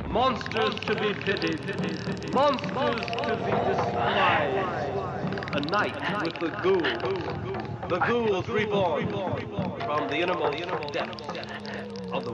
Monsters to be pitied, monsters to be despised. A night with the ghouls. The ghouls reborn from the innermost depths of the